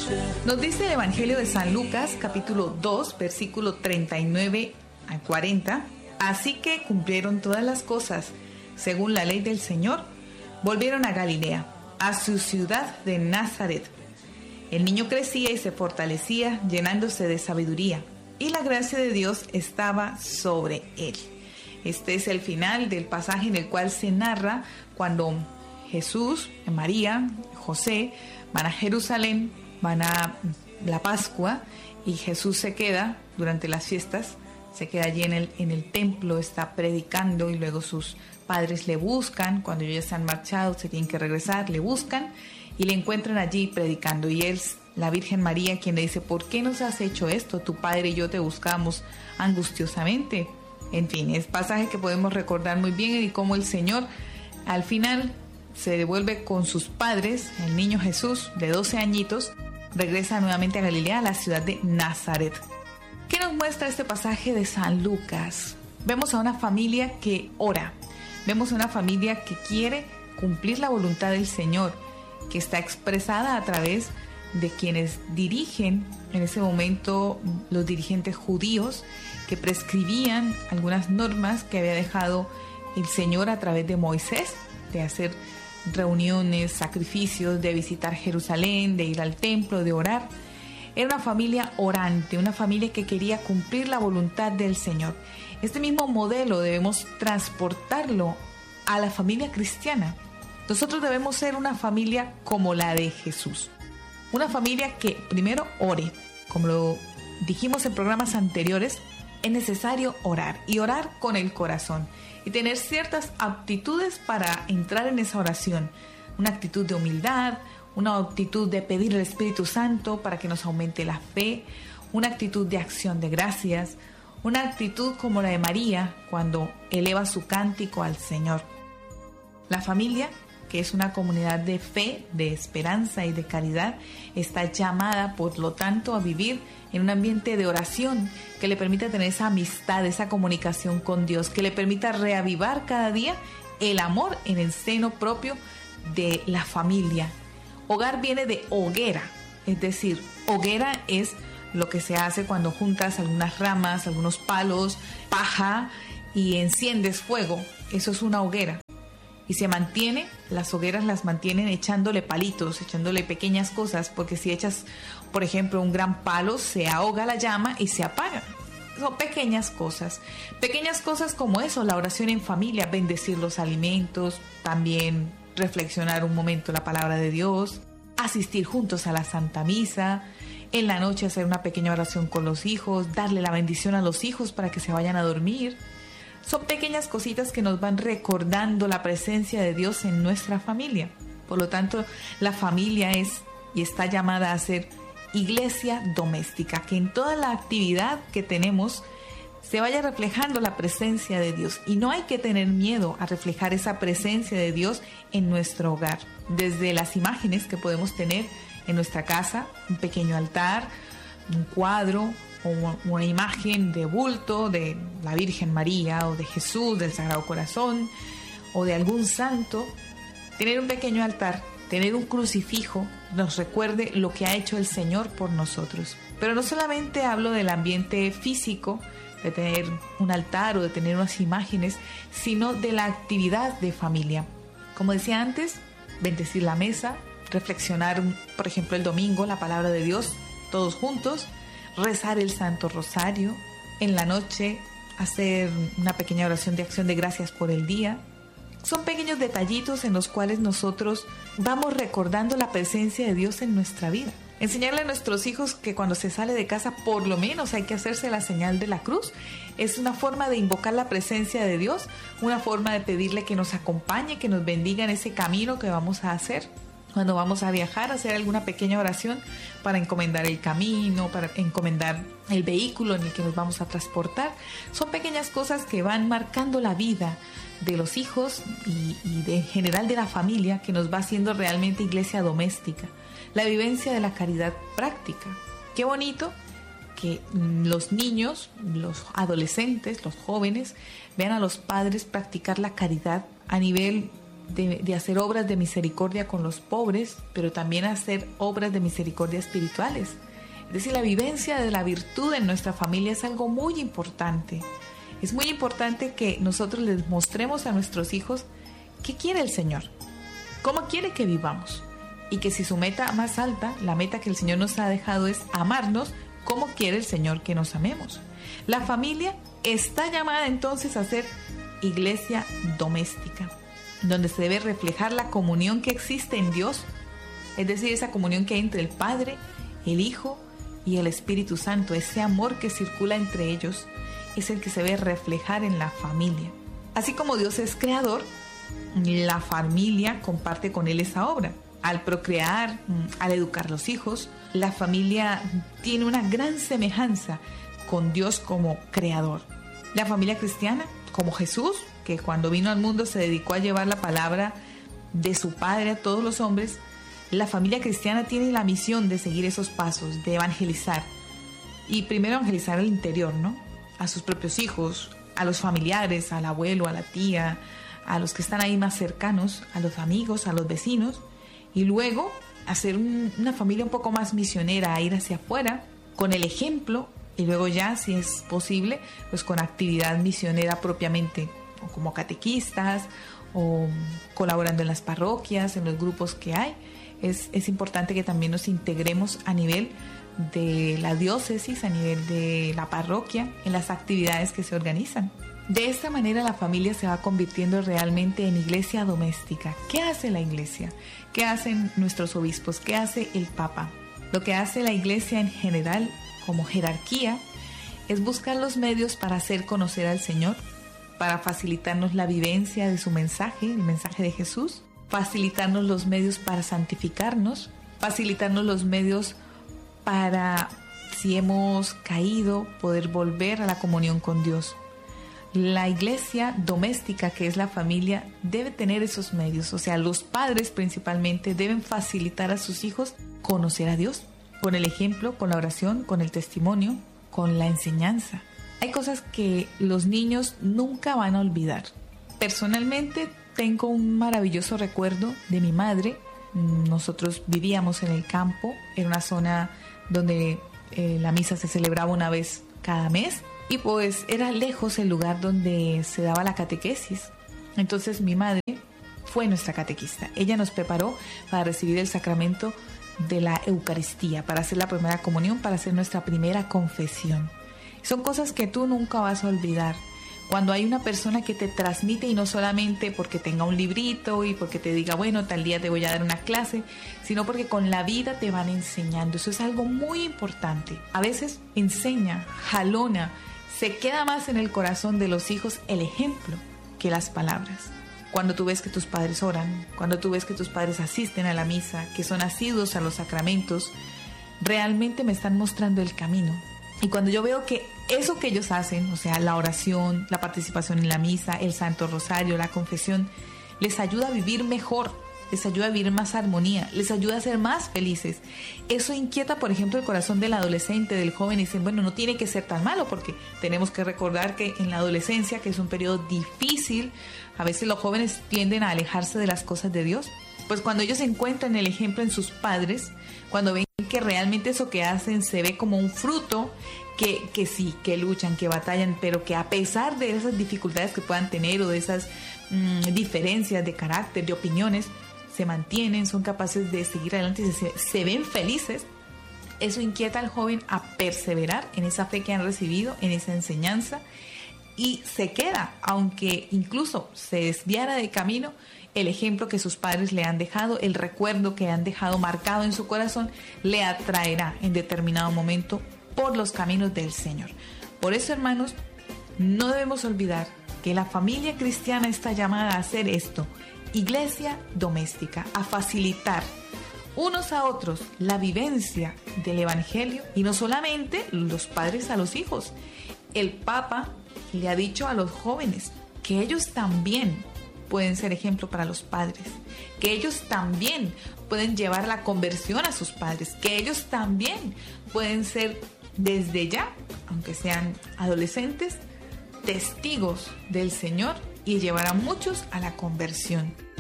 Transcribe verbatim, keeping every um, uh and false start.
Nos dice el Evangelio de San Lucas, capítulo dos, versículo treinta y nueve a cuarenta. Así que cumplieron todas las cosas según la ley del Señor, volvieron a Galilea, a su ciudad de Nazaret. El niño crecía y se fortalecía, llenándose de sabiduría, y la gracia de Dios estaba sobre él. Este es el final del pasaje en el cual se narra cuando Jesús, María, José van a Jerusalén, van a la Pascua, y Jesús se queda durante las fiestas, se queda allí en el, en el templo, está predicando, y luego sus padres le buscan, cuando ellos ya se han marchado, se tienen que regresar, le buscan y le encuentran allí predicando, y es la Virgen María quien le dice: ¿por qué nos has hecho esto? Tu padre y yo te buscamos angustiosamente. En fin, es pasaje que podemos recordar muy bien, y cómo el Señor al final se devuelve con sus padres. El niño Jesús de doce añitos regresa nuevamente a Galilea, a la ciudad de Nazaret. ¿Qué nos muestra este pasaje de San Lucas? Vemos a una familia que ora, vemos a una familia que quiere cumplir la voluntad del Señor, que está expresada a través de quienes dirigen en ese momento, los dirigentes judíos, que prescribían algunas normas que había dejado el Señor a través de Moisés, de hacer reuniones, sacrificios, de visitar Jerusalén, de ir al templo, de orar. Era una familia orante, una familia que quería cumplir la voluntad del Señor. Este mismo modelo debemos transportarlo a la familia cristiana. Nosotros debemos ser una familia como la de Jesús. Una familia que primero ore. Como lo dijimos en programas anteriores, es necesario orar, y orar con el corazón, y tener ciertas aptitudes para entrar en esa oración. Una actitud de humildad, una actitud de pedir al Espíritu Santo para que nos aumente la fe, una actitud de acción de gracias, una actitud como la de María cuando eleva su cántico al Señor. La familia, que es una comunidad de fe, de esperanza y de caridad, está llamada, por lo tanto, a vivir en un ambiente de oración que le permita tener esa amistad, esa comunicación con Dios, que le permita reavivar cada día el amor en el seno propio de la familia. Hogar viene de hoguera, es decir, hoguera es lo que se hace cuando juntas algunas ramas, algunos palos, paja, y enciendes fuego. Eso es una hoguera. Y se mantiene, las hogueras las mantienen echándole palitos, echándole pequeñas cosas, porque si echas, por ejemplo, un gran palo, se ahoga la llama y se apaga. Son pequeñas cosas, pequeñas cosas como eso, la oración en familia, bendecir los alimentos, también reflexionar un momento la palabra de Dios, asistir juntos a la Santa Misa, en la noche hacer una pequeña oración con los hijos, darle la bendición a los hijos para que se vayan a dormir. Son pequeñas cositas que nos van recordando la presencia de Dios en nuestra familia. Por lo tanto, la familia es y está llamada a ser iglesia doméstica, que en toda la actividad que tenemos se vaya reflejando la presencia de Dios. Y no hay que tener miedo a reflejar esa presencia de Dios en nuestro hogar. Desde las imágenes que podemos tener en nuestra casa, un pequeño altar, un cuadro, o una imagen de bulto de la Virgen María o de Jesús, del Sagrado Corazón o de algún santo. Tener un pequeño altar, tener un crucifijo, nos recuerde lo que ha hecho el Señor por nosotros. Pero no solamente hablo del ambiente físico, de tener un altar o de tener unas imágenes, sino de la actividad de familia. Como decía antes, bendecir la mesa, reflexionar, por ejemplo, el domingo, la palabra de Dios, todos juntos, rezar el Santo Rosario, en la noche hacer una pequeña oración de acción de gracias por el día. Son pequeños detallitos en los cuales nosotros vamos recordando la presencia de Dios en nuestra vida. Enseñarle a nuestros hijos que cuando se sale de casa por lo menos hay que hacerse la señal de la cruz. Es una forma de invocar la presencia de Dios, una forma de pedirle que nos acompañe, que nos bendiga en ese camino que vamos a hacer. Cuando vamos a viajar, hacer alguna pequeña oración para encomendar el camino, para encomendar el vehículo en el que nos vamos a transportar. Son pequeñas cosas que van marcando la vida de los hijos y, y de, en general de la familia, que nos va haciendo realmente iglesia doméstica. La vivencia de la caridad práctica. Qué bonito que los niños, los adolescentes, los jóvenes, vean a los padres practicar la caridad a nivel de, de hacer obras de misericordia con los pobres, pero también hacer obras de misericordia espirituales. Es decir, la vivencia de la virtud en nuestra familia es algo muy importante. Es muy importante que nosotros les mostremos a nuestros hijos qué quiere el Señor, cómo quiere que vivamos, y que si su meta más alta, la meta que el Señor nos ha dejado es amarnos, cómo quiere el Señor que nos amemos. La familia está llamada entonces a ser iglesia doméstica, donde se debe reflejar la comunión que existe en Dios, es decir, esa comunión que hay entre el Padre, el Hijo y el Espíritu Santo. Ese amor que circula entre ellos es el que se ve reflejar en la familia. Así como Dios es creador, la familia comparte con Él esa obra. Al procrear, al educar los hijos, la familia tiene una gran semejanza con Dios como creador. La familia cristiana, como Jesús, que cuando vino al mundo se dedicó a llevar la palabra de su Padre a todos los hombres, la familia cristiana tiene la misión de seguir esos pasos, de evangelizar. Y primero evangelizar al interior, ¿no? A sus propios hijos, a los familiares, al abuelo, a la tía, a los que están ahí más cercanos, a los amigos, a los vecinos, y luego hacer un, una familia un poco más misionera, a ir hacia afuera con el ejemplo, y luego ya, si es posible, pues con actividad misionera propiamente, o como catequistas, o colaborando en las parroquias, en los grupos que hay. Es, es importante que también nos integremos a nivel de la diócesis, a nivel de la parroquia, en las actividades que se organizan. De esta manera la familia se va convirtiendo realmente en iglesia doméstica. ¿Qué hace la iglesia? ¿Qué hacen nuestros obispos? ¿Qué hace el Papa? Lo que hace la iglesia en general, como jerarquía, es buscar los medios para hacer conocer al Señor, para facilitarnos la vivencia de su mensaje, el mensaje de Jesús, facilitarnos los medios para santificarnos, facilitarnos los medios para, si hemos caído, poder volver a la comunión con Dios. La iglesia doméstica, que es la familia, debe tener esos medios. O sea, los padres principalmente deben facilitar a sus hijos conocer a Dios, con el ejemplo, con la oración, con el testimonio, con la enseñanza. Hay cosas que los niños nunca van a olvidar. Personalmente tengo un maravilloso recuerdo de mi madre. Nosotros vivíamos en el campo, en una zona donde eh, la misa se celebraba una vez cada mes. Y pues era lejos el lugar donde se daba la catequesis. Entonces mi madre fue nuestra catequista. Ella nos preparó para recibir el sacramento de la Eucaristía, para hacer la primera comunión, para hacer nuestra primera confesión. Son cosas que tú nunca vas a olvidar. Cuando hay una persona que te transmite, y no solamente porque tenga un librito y porque te diga, bueno, tal día te voy a dar una clase, sino porque con la vida te van enseñando. Eso es algo muy importante. A veces enseña, jalona, se queda más en el corazón de los hijos el ejemplo que las palabras. Cuando tú ves que tus padres oran, cuando tú ves que tus padres asisten a la misa, que son asiduos a los sacramentos, realmente me están mostrando el camino. Y cuando yo veo que eso que ellos hacen, o sea, la oración, la participación en la misa, el Santo Rosario, la confesión, les ayuda a vivir mejor, les ayuda a vivir más armonía, les ayuda a ser más felices. Eso inquieta, por ejemplo, el corazón del adolescente, del joven, y dicen, bueno, no tiene que ser tan malo, porque tenemos que recordar que en la adolescencia, que es un periodo difícil, a veces los jóvenes tienden a alejarse de las cosas de Dios. Pues cuando ellos encuentran el ejemplo en sus padres, cuando ven que realmente eso que hacen se ve como un fruto, que, que sí, que luchan, que batallan, pero que a pesar de esas dificultades que puedan tener o de esas mmm, diferencias de carácter, de opiniones, se mantienen, son capaces de seguir adelante y se, se ven felices. Eso inquieta al joven a perseverar en esa fe que han recibido, en esa enseñanza, y se queda, aunque incluso se desviara de camino, el ejemplo que sus padres le han dejado, el recuerdo que han dejado marcado en su corazón, le atraerá en determinado momento por los caminos del Señor. Por eso, hermanos, no debemos olvidar que la familia cristiana está llamada a hacer esto, iglesia doméstica, a facilitar unos a otros la vivencia del Evangelio, y no solamente los padres a los hijos. El Papa le ha dicho a los jóvenes que ellos también pueden ser ejemplo para los padres, que ellos también pueden llevar la conversión a sus padres, que ellos también pueden ser desde ya, aunque sean adolescentes, testigos del Señor y llevar a muchos a la conversión.